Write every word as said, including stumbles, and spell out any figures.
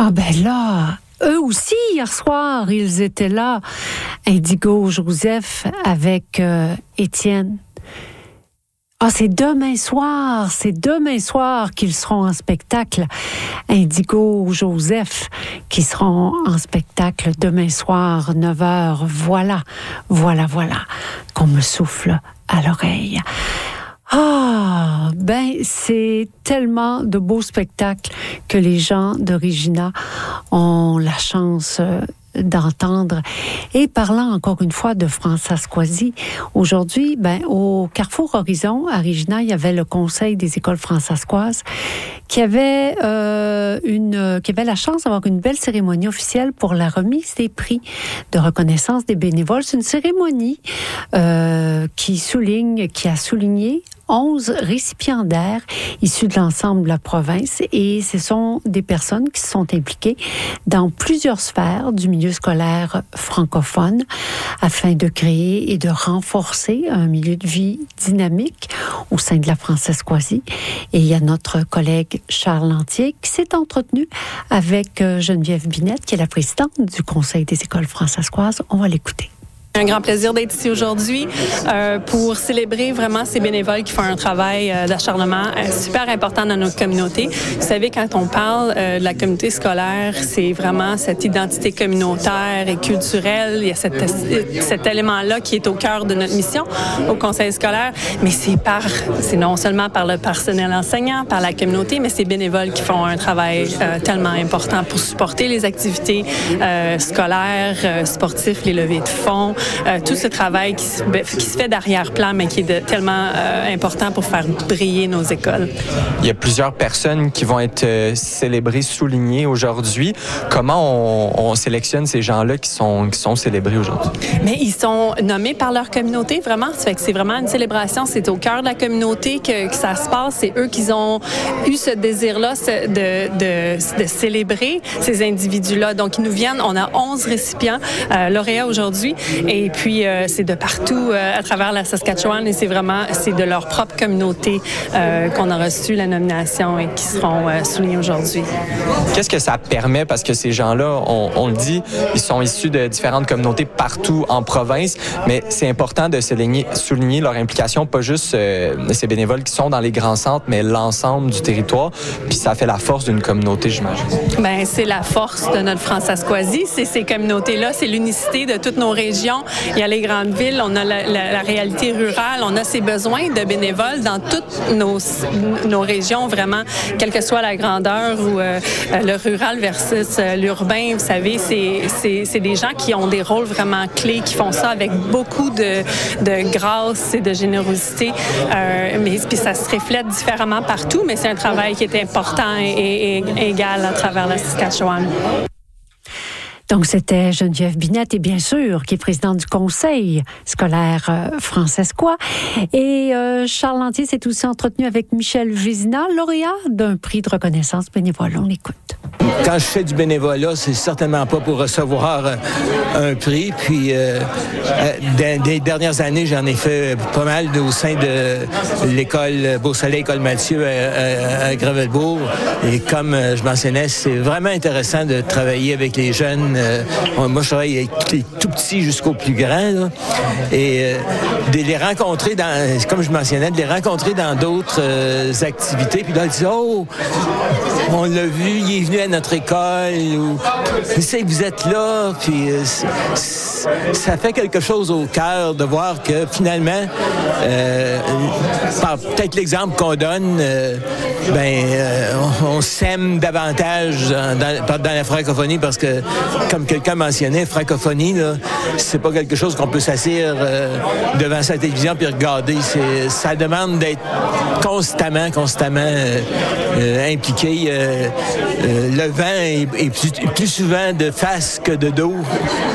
Ah ben là, eux aussi, hier soir, ils étaient là. Indigo Joseph avec euh, Étienne. Ah, c'est demain soir, c'est demain soir qu'ils seront en spectacle. Indigo Joseph qui seront en spectacle demain soir, neuf heures. Voilà, voilà, voilà, qu'on me souffle à l'oreille. Ah, ben, c'est tellement de beaux spectacles que les gens de Regina ont la chance d'entendre. Et parlant encore une fois de Francescoisie, aujourd'hui, ben, au Carrefour Horizon, à Regina, il y avait le Conseil des écoles francescoises qui avait, euh, une, qui avait la chance d'avoir une belle cérémonie officielle pour la remise des prix de reconnaissance des bénévoles. C'est une cérémonie euh, qui souligne, qui a souligné onze récipiendaires issus de l'ensemble de la province, et ce sont des personnes qui se sont impliquées dans plusieurs sphères du milieu scolaire francophone afin de créer et de renforcer un milieu de vie dynamique au sein de la Francescoisie. Et il y a notre collègue Charles Lantier qui s'est entretenu avec Geneviève Binette, qui est la présidente du Conseil des écoles francescoises. On va l'écouter. Un grand plaisir d'être ici aujourd'hui euh, pour célébrer vraiment ces bénévoles qui font un travail euh, d'acharnement euh, super important dans notre communauté. Vous savez, quand on parle euh, de la communauté scolaire, c'est vraiment cette identité communautaire et culturelle. Il y a cette, cet élément-là qui est au cœur de notre mission au conseil scolaire, mais c'est par, c'est non seulement par le personnel enseignant, par la communauté, mais c'est bénévoles qui font un travail euh, tellement important pour supporter les activités euh, scolaires, euh, sportifs, les levées de fonds. Euh, tout ce travail qui se, qui se fait d'arrière-plan, mais qui est de, tellement euh, important pour faire briller nos écoles. Il y a plusieurs personnes qui vont être euh, célébrées, soulignées aujourd'hui. Comment on, on sélectionne ces gens-là qui sont, qui sont célébrés aujourd'hui? Mais ils sont nommés par leur communauté, vraiment. Ça fait que c'est vraiment une célébration. C'est au cœur de la communauté que, que ça se passe. C'est eux qui ont eu ce désir-là de, de, de célébrer ces individus-là. Donc, ils nous viennent. On a onze récipients euh, lauréats aujourd'hui. Et puis, euh, c'est de partout euh, à travers la Saskatchewan, et c'est vraiment, c'est de leur propre communauté euh, qu'on a reçu la nomination et qui seront euh, soulignés aujourd'hui. Qu'est-ce que ça permet? Parce que ces gens-là, on, on le dit, ils sont issus de différentes communautés partout en province, mais c'est important de souligner, souligner leur implication, pas juste euh, ces bénévoles qui sont dans les grands centres, mais l'ensemble du territoire, puis ça fait la force d'une communauté, j'imagine. Bien, c'est la force de notre Francescoisie, c'est ces communautés-là, c'est l'unicité de toutes nos régions. Il y a les grandes villes, on a la, la, la réalité rurale, on a ces besoins de bénévoles dans toutes nos, nos régions, vraiment, quelle que soit la grandeur ou euh, le rural versus euh, l'urbain. Vous savez, c'est, c'est, c'est des gens qui ont des rôles vraiment clés, qui font ça avec beaucoup de, de grâce et de générosité. Euh, mais puis ça se reflète différemment partout, mais c'est un travail qui est important et, et, et égal à travers la Saskatchewan. Donc, c'était Geneviève Binette, et bien sûr, qui est présidente du Conseil scolaire euh, francescois. Et euh, Charles Lantier s'est aussi entretenu avec Michel Vézina, lauréat d'un prix de reconnaissance bénévole. On l'écoute. Quand je fais du bénévolat, c'est certainement pas pour recevoir un prix. Puis, euh, des, des dernières années, j'en ai fait pas mal au sein de l'école Beau-Soleil, École Mathieu à, à, à Gravelbourg. Et comme je mentionnais, c'est vraiment intéressant de travailler avec les jeunes. Euh, moi, je travaille avec les tout petits jusqu'aux plus grands. Là. Et euh, de les rencontrer, dans, comme je mentionnais, de les rencontrer dans d'autres euh, activités. Puis là, ils disent, oh, on l'a vu, il est venu à notre école, ou tu sais, vous êtes là, puis euh, ça fait quelque chose au cœur de voir que finalement, euh, par peut-être l'exemple qu'on donne, euh, ben, euh, on, on s'aime davantage dans, dans, dans la francophonie, parce que, comme quelqu'un mentionnait, francophonie, là, c'est pas quelque chose qu'on peut s'asseoir euh, devant sa télévision puis regarder. C'est, ça demande d'être constamment, constamment euh, euh, impliqué. Euh, euh, le vent est, est plus, plus souvent de face que de dos.